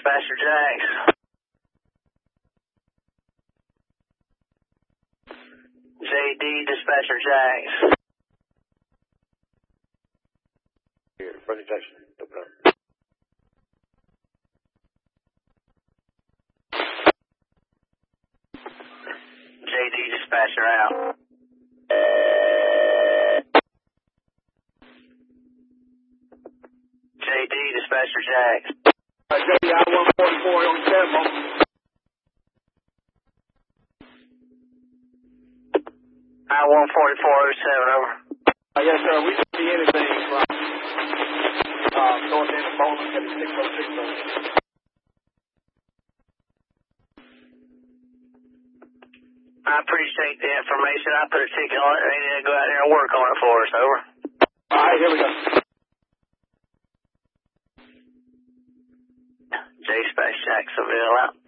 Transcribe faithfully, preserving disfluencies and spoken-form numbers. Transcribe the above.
Dispatcher Jax. J D, Dispatcher Jax. Here, presentation. Open up. J D, Dispatcher out. J D, Dispatcher Jax. Uh, J D, I one forty-four on telephone. I one forty-four oh seven, over. Uh, yes, sir. We didn't see anything from uh, north end of Bowling at the six oh six zone. I appreciate the information. I put a ticket on it. They need to go out there and work on it for us, over. All right, here we go. J Dispatch Jacksonville out.